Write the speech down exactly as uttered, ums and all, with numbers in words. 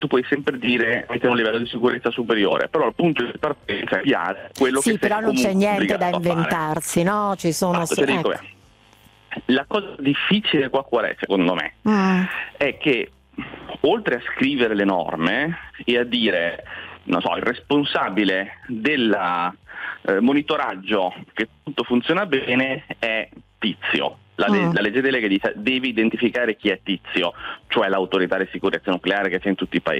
tu puoi sempre dire avete un livello di sicurezza superiore, però il punto di partenza è chiaro, quello sì, che però sei non c'è niente da obbligato a fare. inventarsi, no? Ci sono Esatto, cioè, dico, ecco. beh, la cosa difficile qua qual è, secondo me, Mm. è che oltre a scrivere le norme e a dire, non so, il responsabile del eh, monitoraggio che tutto funziona bene è Tizio. La, le- Mm. la legge delega dice devi identificare chi è Tizio, cioè l'autorità di sicurezza nucleare che c'è in tutti i paesi.